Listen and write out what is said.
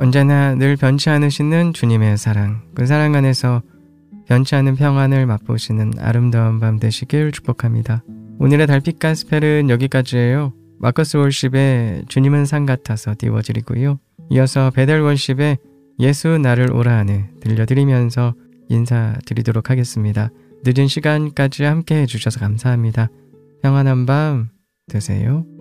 언제나 늘 변치 않으시는 주님의 사랑, 그 사랑 안에서 변치 않은 평안을 맛보시는 아름다운 밤 되시길 축복합니다. 오늘의 달빛 가스펠은 여기까지예요. 마커스 월십의 주님은 상 같아서 띄워드리고요. 이어서 베델 월십의 예수 나를 오라 하네 들려드리면서 인사드리도록 하겠습니다. 늦은 시간까지 함께 해주셔서 감사합니다. 평안한 밤 되세요.